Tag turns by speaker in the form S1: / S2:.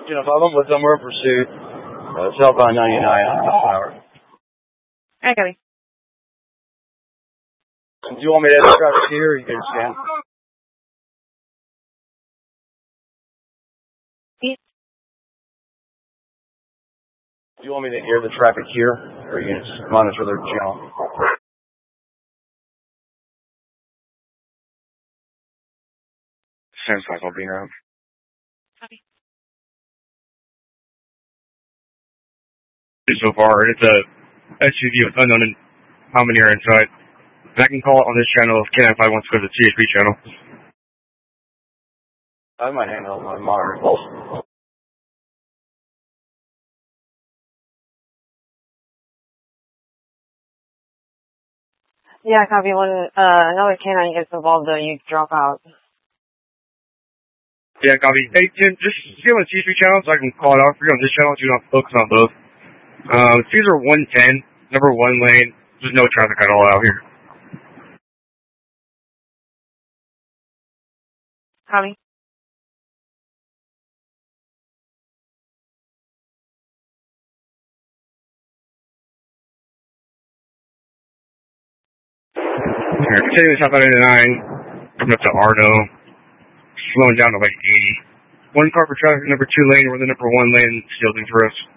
S1: You know, if I'm with somewhere in pursuit, southbound 99 on the hour.
S2: Alright, copy.
S1: Do you want me to add the traffic here or you can scan?
S2: Yeah.
S1: Do you want me to air the traffic here or you can just monitor their channel?
S3: Sounds like I'll be around.
S2: Copy.
S3: So far, it's a SUV with unknown and how many are inside. And I can call it on this channel if K95 wants to go to the CHP channel.
S1: I might hang out my monitor.
S2: Yeah, copy. When another K9 gets involved, you drop out.
S3: Yeah, copy. Hey, Tim, just get on the CHP channel so I can call it out for you on this channel so you don't have to focus on both. Caesar 110, number 1 lane. There's no traffic at all out here.
S2: Copy.
S3: Alright, continuing southbound 99, coming up to Arno, slowing down to like 80. 1 car for traffic, number 2 lane, we're the number 1 lane, still for us.